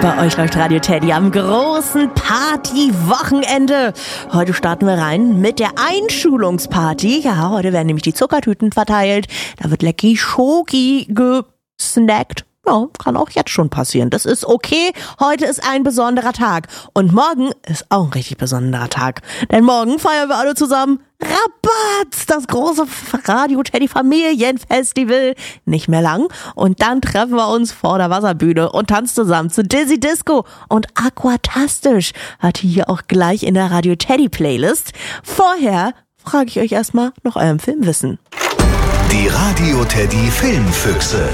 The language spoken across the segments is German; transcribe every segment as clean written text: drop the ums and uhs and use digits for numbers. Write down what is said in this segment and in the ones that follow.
Bei euch läuft Radio Teddy am großen Party-Wochenende. Heute starten wir rein mit der Einschulungsparty. Ja, heute werden nämlich die Zuckertüten verteilt. Da wird lecker Schoki gesnackt. Ja, kann auch jetzt schon passieren. Das ist okay. Heute ist ein besonderer Tag. Und morgen ist auch ein richtig besonderer Tag. Denn morgen feiern wir alle zusammen Rabatz, das große Radio Teddy Familienfestival. Nicht mehr lang. Und dann treffen wir uns vor der Wasserbühne und tanzen zusammen zu Dizzy Disco und Aquatastisch. Hat hier auch gleich in der Radio Teddy Playlist. Vorher frage ich euch erstmal nach eurem Filmwissen. Die Radio Teddy Filmfüchse.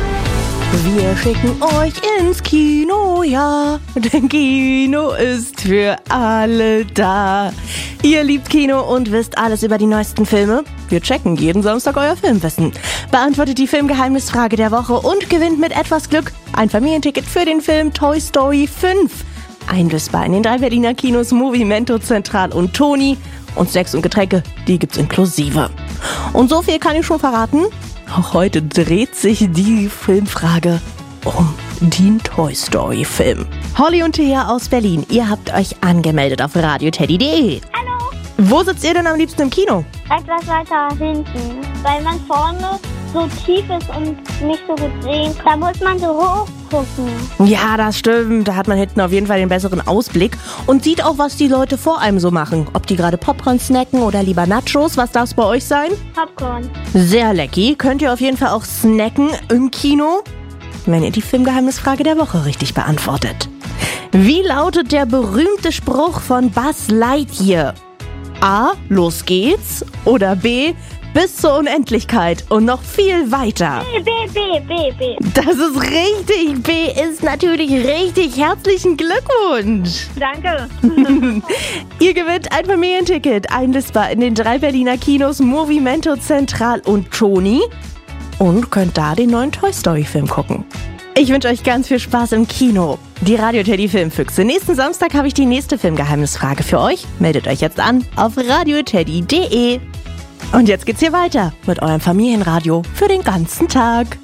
Wir schicken euch ins Kino, ja, denn Kino ist für alle da. Ihr liebt Kino und wisst alles über die neuesten Filme? Wir checken jeden Samstag euer Filmwissen. Beantwortet die Filmgeheimnisfrage der Woche und gewinnt mit etwas Glück ein Familienticket für den Film Toy Story 5. Einlösbar in den 3 Berliner Kinos Movimento, Zentral und Toni. Und Snacks und Getränke, die gibt's inklusive. Und so viel kann ich schon verraten. Auch heute dreht sich die Filmfrage um den Toy Story Film. Holly und Thea aus Berlin, ihr habt euch angemeldet auf radioteddy.de. Hallo. Wo sitzt ihr denn am liebsten im Kino? Etwas weiter hinten, weil man vorne so tief ist und nicht so gut sehen kann. Da muss man so hoch gucken. Ja, das stimmt. Da hat man hinten auf jeden Fall den besseren Ausblick und sieht auch, was die Leute vor einem so machen. Ob die gerade Popcorn snacken oder lieber Nachos. Was darf es bei euch sein? Popcorn. Sehr lecker. Könnt ihr auf jeden Fall auch snacken im Kino, wenn ihr die Filmgeheimnisfrage der Woche richtig beantwortet. Wie lautet der berühmte Spruch von Buzz Lightyear? A. Los geht's. Oder B. Bis zur Unendlichkeit und noch viel weiter. B. Das ist richtig. B ist natürlich richtig. Herzlichen Glückwunsch. Danke. Ihr gewinnt ein Familienticket, einlösbar in den 3 Berliner Kinos Movimento, Zentral und Toni und könnt da den neuen Toy Story Film gucken. Ich wünsche euch ganz viel Spaß im Kino. Die Radio Teddy Filmfüchse. Nächsten Samstag habe ich die nächste Filmgeheimnisfrage für euch. Meldet euch jetzt an auf radioteddy.de. Und jetzt geht's hier weiter mit eurem Familienradio für den ganzen Tag.